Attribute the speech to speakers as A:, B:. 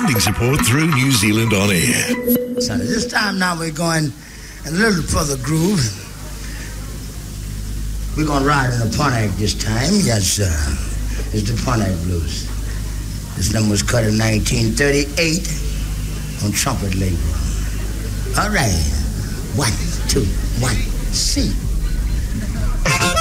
A: funding support through New Zealand On Air.
B: So this time now we're going a little further groove. We're going to ride in the Pontiac this time. Yes, sir. It's the Pontiac Blues. This number was cut in 1938 on trumpet label. All right. 1, 2, 1, C.